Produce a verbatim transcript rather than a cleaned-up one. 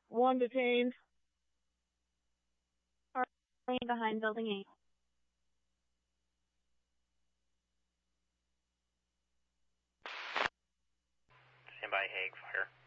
One detained. Behind building eight. Stand by, Hague, fire.